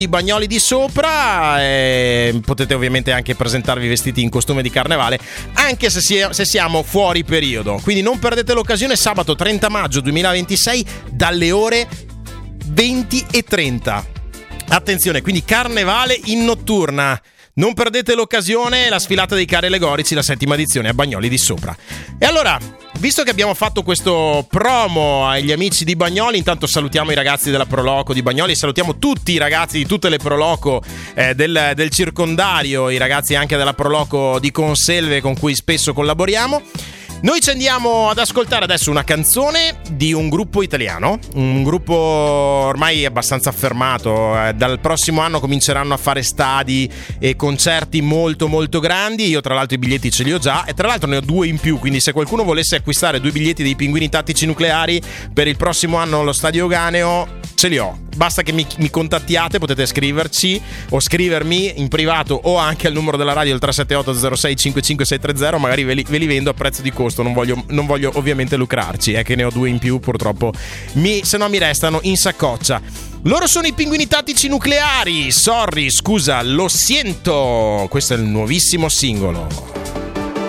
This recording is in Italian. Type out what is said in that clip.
i Bagnoli di Sopra, potete ovviamente anche presentarvi vestiti in costume di carnevale, anche se siamo fuori periodo. Quindi non perdete l'occasione, sabato 30 maggio 2026 dalle ore 20:30. Attenzione, quindi carnevale in notturna. Non perdete l'occasione, la sfilata dei carri allegorici, la 7ª edizione a Bagnoli di Sopra. E allora, visto che abbiamo fatto questo promo agli amici di Bagnoli, intanto salutiamo i ragazzi della Proloco di Bagnoli, salutiamo tutti i ragazzi di tutte le Proloco del circondario, i ragazzi anche della Proloco di Conselve con cui spesso collaboriamo. Noi ci andiamo ad ascoltare adesso una canzone di un gruppo italiano, un gruppo ormai abbastanza affermato. Dal prossimo anno cominceranno a fare stadi e concerti molto molto grandi. Io tra l'altro i biglietti ce li ho già e tra l'altro ne ho 2 in più, quindi se qualcuno volesse acquistare 2 biglietti dei Pinguini Tattici Nucleari per il prossimo anno allo Stadio Euganeo, ce li ho. Basta che mi contattiate, potete scriverci o scrivermi in privato o anche al numero della radio, il 378 06 55630, magari ve li vendo a prezzo di costo. Non voglio ovviamente lucrarci, che ne ho 2 in più purtroppo, se no mi restano in saccoccia. Loro sono i Pinguini Tattici Nucleari. Sorry, scusa, lo siento. Questo è il nuovissimo singolo.